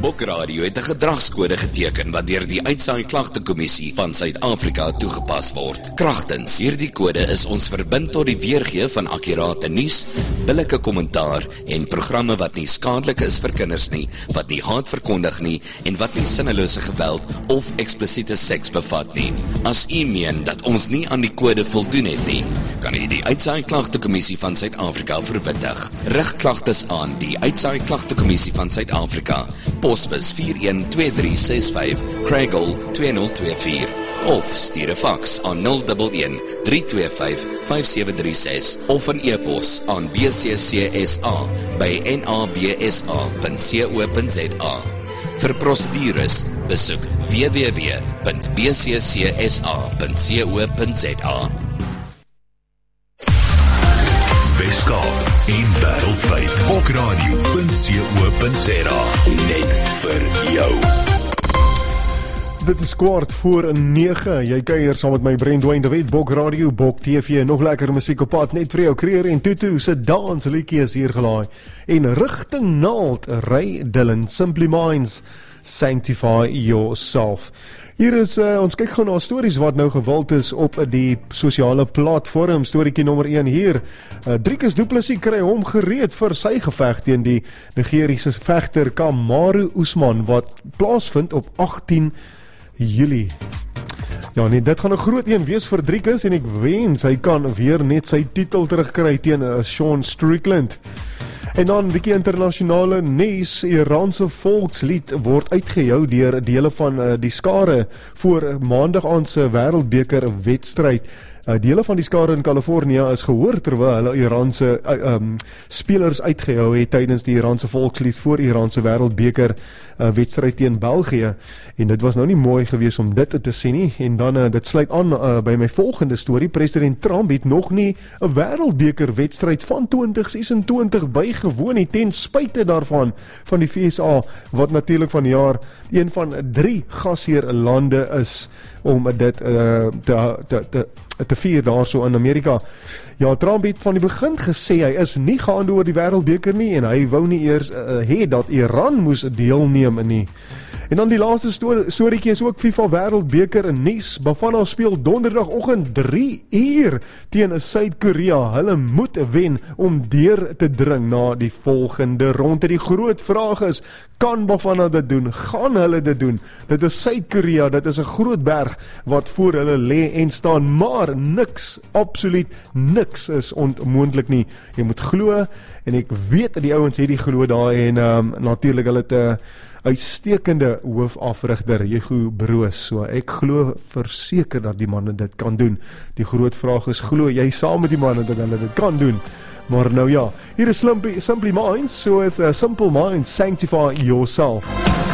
Bokradio het 'n gedragskode geteken wat deur die Uitsaai Klagtekommissie van Suid-Afrika toegepas word. Kragtens hierdie kode is ons verbind tot die weergee van akkurate nuus, billike kommentaar en programme wat nie skadelik is vir kinders nie, wat nie haat verkondig nie en wat nie sinnelose geweld of eksplisiete seks bevat nie. As u meen dat ons nie aan die kode voldoen het nie, kan u die Uitsaai Klagtekommissie van Suid-Afrika verwittig. Rig klagtes aan die Uitsaai Klagtekommissie van Suid-Afrika, Posbus 412365, Craighall 2024, of stuur 'n faks aan 011 325 5736 of 'n e-pos aan bccsa@nabsa.co.za. Vir prosedures besoek www.bccsa.co.za. Weskaap en wêreldwyd. Bokradio.co.za. Net vir jou. Dit is 8:45. Jy kuier saam met my Brandwyn de Wet, Bok Radio, Bok TV, nog lekker musiek op pad, net vir jou. Creer en Tutu se dansliedjie is hier gelaai. En rigting Naald, Ray Dillon, Simply Minds, Sanctify Yourself. Hier is, ons kyk gou na stories wat nou gewild is op die sosiale platform. Storieetjie nommer 1 hier. Driekus Du Plessis kry hom gereed vir sy geveg teen die Nigeriese vegter Kamaru Usman wat plaasvind op 18 Julie. Ja nee, dit gaan 'n groot een wees vir Driekus en ek wens hy kan weer net sy titel terugkry teen Sean Strickland. En dan 'n bietjie internasionale nuus. Iranse volkslied word uitgehou deur dele van die skare voor maandag aand se wêreldbeker wedstryd. Dele van die skare in Kalifornië is gehoor terwyl hulle Iranse spelers uitgehou het tydens die Iranse volkslied voor Iranse wêreldbeker wedstryd teen België. En dit was nou nie mooi gewees om dit te sien nie. En dan dit sluit aan by my volgende storie. President Trump het nog nie 'n wêreldbeker wedstryd van 2026 bygewoon nie, ten spyte daarvan van die VSA wat natuurlik vanjaar een van 3 gasheerlande is om dit te vier daarso in Amerika. Ja, Trump het van die begin gesê hy is nie gaande oor die wêreldbeker nie en hy wou nie eers hê dat Iran moes deelneem nie. En dan die laaste storieetjie is ook FIFA wêreldbeker in nuus. Bafana speel donderdagoggend 3 uur teen Suid-Korea. Hulle moet wen om deur te dring na die volgende ronde. Die groot vraag is, kan Bafana dit doen? Gaan hulle dit doen? Dit is Suid-Korea, dit is 'n groot berg wat voor hulle lê en staan, maar niks, absoluut niks is onmoontlik nie. Jy moet glo en ek weet die ouens het die glo daar en natuurlik hulle het uitstekende hoofafrigter, Hugo Broos. So ek glo verseker dat die manne dit kan doen. Die groot vraag is, glo jy saam met die manne dat hulle dit kan doen? Maar nou ja, hier is Simply Minds, so with Simple Minds, Sanctify Yourself.